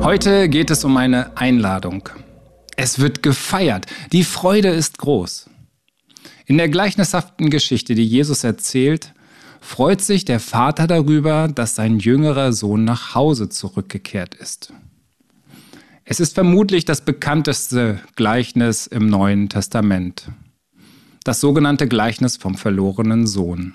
Heute geht es um eine Einladung. Es wird gefeiert. Die Freude ist groß. In der gleichnishaften Geschichte, die Jesus erzählt, freut sich der Vater darüber, dass sein jüngerer Sohn nach Hause zurückgekehrt ist. Es ist vermutlich das bekannteste Gleichnis im Neuen Testament. Das sogenannte Gleichnis vom verlorenen Sohn.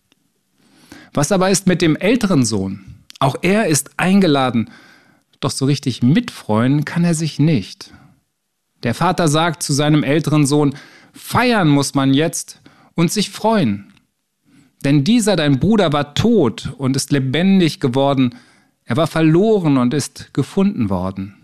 Was aber ist mit dem älteren Sohn? Auch er ist eingeladen, doch so richtig mitfreuen kann er sich nicht. Der Vater sagt zu seinem älteren Sohn: Feiern muss man jetzt und sich freuen. Denn dieser, dein Bruder, war tot und ist lebendig geworden. Er war verloren und ist gefunden worden.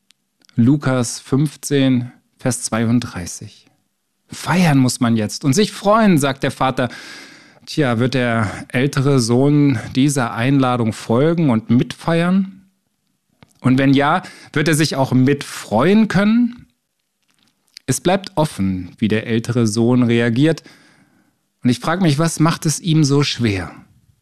Lukas 15, Vers 32. Feiern muss man jetzt und sich freuen, sagt der Vater. Tja, wird der ältere Sohn dieser Einladung folgen und mitfeiern? Und wenn ja, wird er sich auch mitfreuen können? Es bleibt offen, wie der ältere Sohn reagiert. Und ich frage mich, was macht es ihm so schwer?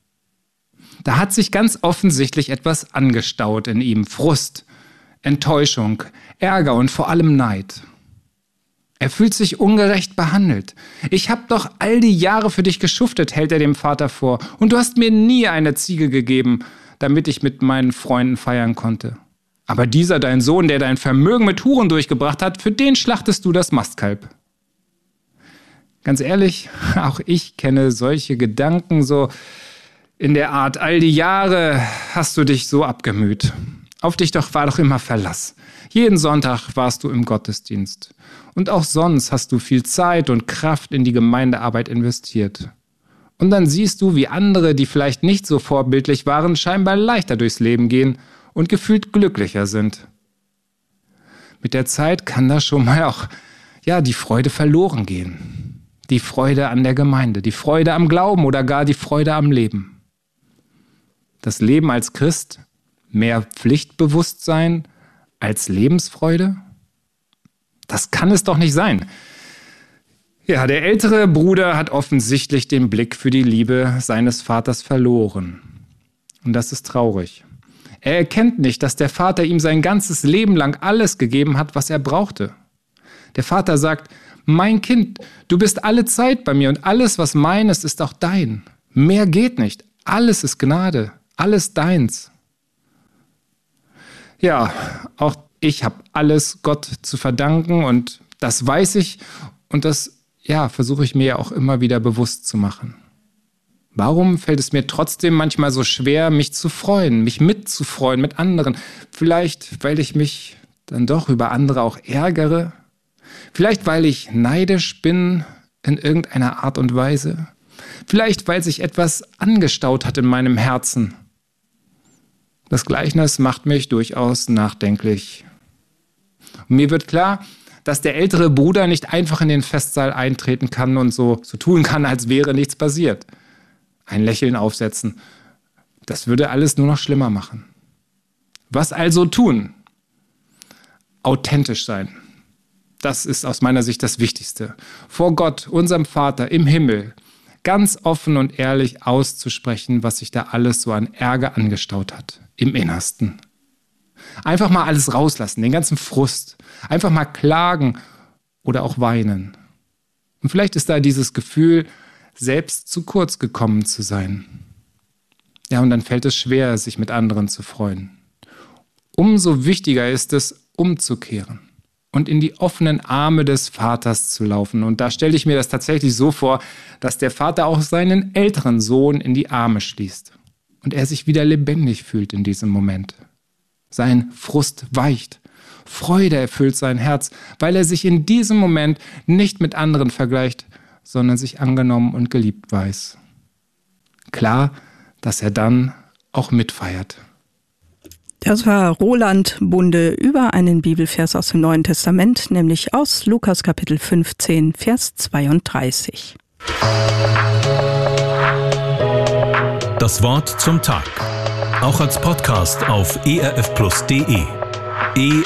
Da hat sich ganz offensichtlich etwas angestaut in ihm. Frust, Enttäuschung, Ärger und vor allem Neid. Er fühlt sich ungerecht behandelt. Ich habe doch all die Jahre für dich geschuftet, hält er dem Vater vor. Und du hast mir nie eine Ziege gegeben, damit ich mit meinen Freunden feiern konnte. Aber dieser, dein Sohn, der dein Vermögen mit Huren durchgebracht hat, für den schlachtest du das Mastkalb. Ganz ehrlich, auch ich kenne solche Gedanken so in der Art: All die Jahre hast du dich so abgemüht. Auf dich war doch immer Verlass. Jeden Sonntag warst du im Gottesdienst. Und auch sonst hast du viel Zeit und Kraft in die Gemeindearbeit investiert. Und dann siehst du, wie andere, die vielleicht nicht so vorbildlich waren, scheinbar leichter durchs Leben gehen und gefühlt glücklicher sind. Mit der Zeit kann da schon mal auch die Freude verloren gehen. Die Freude an der Gemeinde, die Freude am Glauben oder gar die Freude am Leben. Das Leben als Christ, mehr Pflichtbewusstsein als Lebensfreude? Das kann es doch nicht sein. Ja, der ältere Bruder hat offensichtlich den Blick für die Liebe seines Vaters verloren. Und das ist traurig. Er erkennt nicht, dass der Vater ihm sein ganzes Leben lang alles gegeben hat, was er brauchte. Der Vater sagt: Mein Kind, du bist alle Zeit bei mir und alles, was mein ist auch dein. Mehr geht nicht. Alles ist Gnade. Alles deins. Ja, auch ich habe alles Gott zu verdanken und das weiß ich und das versuche ich mir auch immer wieder bewusst zu machen. Warum fällt es mir trotzdem manchmal so schwer, mich zu freuen, mich mitzufreuen mit anderen? Vielleicht, weil ich mich dann doch über andere auch ärgere? Vielleicht, weil ich neidisch bin in irgendeiner Art und Weise? Vielleicht, weil sich etwas angestaut hat in meinem Herzen? Das Gleichnis macht mich durchaus nachdenklich. Und mir wird klar, dass der ältere Bruder nicht einfach in den Festsaal eintreten kann und so tun kann, als wäre nichts passiert. Ein Lächeln aufsetzen, das würde alles nur noch schlimmer machen. Was also tun? Authentisch sein. Das ist aus meiner Sicht das Wichtigste. Vor Gott, unserem Vater im Himmel, ganz offen und ehrlich auszusprechen, was sich da alles so an Ärger angestaut hat, im Innersten. Einfach mal alles rauslassen, den ganzen Frust. Einfach mal klagen oder auch weinen. Und vielleicht ist da dieses Gefühl, selbst zu kurz gekommen zu sein. Ja, und dann fällt es schwer, sich mit anderen zu freuen. Umso wichtiger ist es, umzukehren und in die offenen Arme des Vaters zu laufen. Und da stelle ich mir das tatsächlich so vor, dass der Vater auch seinen älteren Sohn in die Arme schließt und er sich wieder lebendig fühlt in diesem Moment. Sein Frust weicht, Freude erfüllt sein Herz, weil er sich in diesem Moment nicht mit anderen vergleicht, sondern sich angenommen und geliebt weiß. Klar, dass er dann auch mitfeiert. Das war Roland Bunde über einen Bibelvers aus dem Neuen Testament, nämlich aus Lukas Kapitel 15, Vers 32. Das Wort zum Tag. Auch als Podcast auf erfplus.de.